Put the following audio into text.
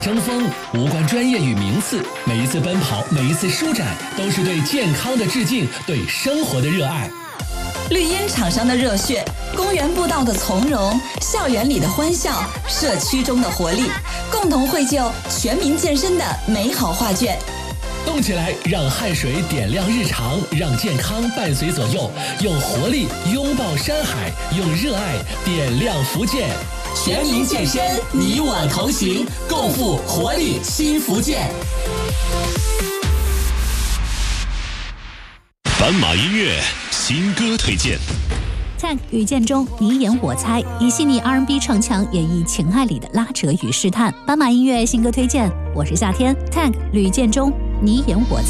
争锋无关专业与名次，每一次奔跑，每一次舒展，都是对健康的致敬，对生活的热爱。 绿茵场上的热血，公园步道的从容，校园里的欢笑，社区中的活力，共同绘就全民健身的美好画卷。 动起来，让汗水点亮日常，让健康伴随左右，用活力拥抱山海，用热爱点亮福建。全民健身，你我同行，共赴活力新福建。 斑马音乐新歌推荐。 Tank 与建中你演我猜，以细腻 R&B 唱腔演绎情爱里的拉扯与试探。斑马音乐新歌推荐，我是夏天 Tank 吕建中你演我猜。